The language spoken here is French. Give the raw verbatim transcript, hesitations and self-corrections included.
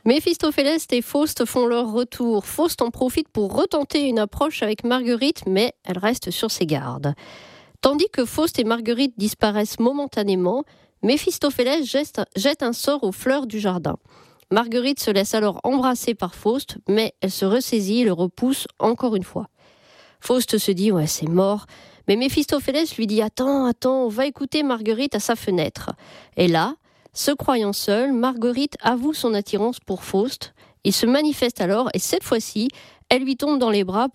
Méphistophélès et Faust font leur retour. Faust en profite pour retenter une approche avec Marguerite, mais elle reste sur ses gardes. Tandis que Faust et Marguerite disparaissent momentanément, Méphistophélès jette, jette un sort aux fleurs du jardin. Marguerite se laisse alors embrasser par Faust, mais elle se ressaisit et le repousse encore une fois. Faust se dit « ouais, c'est mort », mais Méphistophélès lui dit « attends, attends, on va écouter Marguerite à sa fenêtre ». Et là, se croyant seule, Marguerite avoue son attirance pour Faust. Il se manifeste alors et cette fois-ci, elle lui tombe dans les bras